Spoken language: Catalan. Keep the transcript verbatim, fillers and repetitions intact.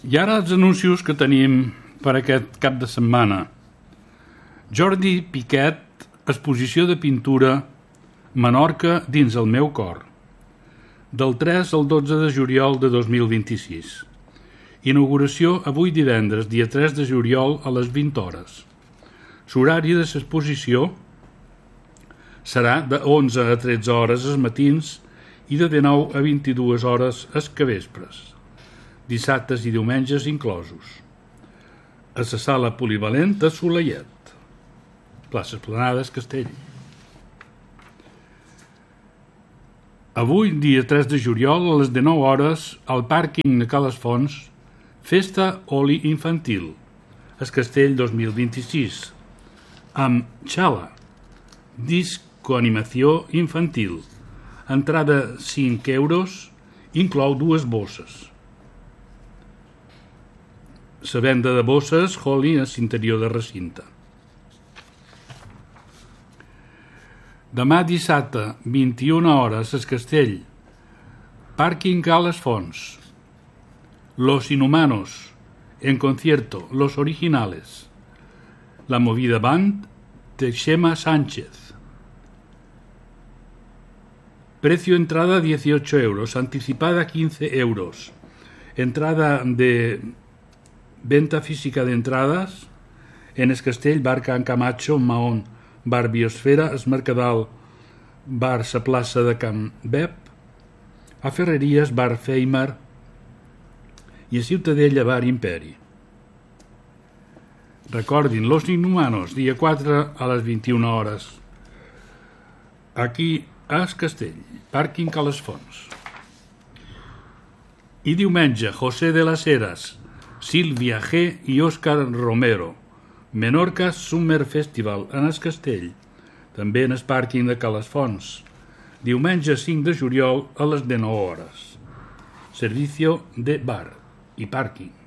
I ara els anuncis que tenim per aquest cap de setmana. Jordi Piquet, exposició de pintura Menorca dins el meu cor, del tres al dotze de juliol de dos mil vint-i-sis. Inauguració avui divendres, dia tres de juliol a les vint hores. L'horari de l'exposició serà de onze a tretze hores els matins i de dinou a vint-i-dues hores els capvespres, dissabtes i diumenges inclosos, a la sala polivalent de Soleiet, plaça Esplanades, Castell. Avui, dia tres de juliol, a les dinou hores, al pàrquing de Cales Fonts, Festa Oli Infantil, el Castell dos mil vint-i-sis, amb Xala, discoanimació infantil, entrada cinc euros, inclou dues bosses. La venda de bosses Holly a l'interior de recinte. Demà dissabte, vint-i-una hores, el Castell, pàrquing Cales Fonts, Los Inhumanos, en concierto, Los Originales, la Movida Band de Xema Sánchez. Precio entrada dieciocho euros, anticipada quince euros. Entrada de venta física de entradas en el Castell, Bar Can Camacho, Mahón, Bar Biosfera, es Mercadal, Bar Sa Plaça de Can Bep, a Ferreries, Bar Feimar i a Ciutadella, Bar Imperi. Recordin, Los Inhumanos, dia quatre a les vint-i-una hores. Aquí a Castell, pàrquing Cales Fonts. I diumenge, José de las Heras, Sílvia G. i Òscar Romero, Menorca Summer Festival en el Castell, també en el pàrquing de Cales Fonts, diumenge cinc de juliol a les dinou hores. Servicio de bar i pàrquing.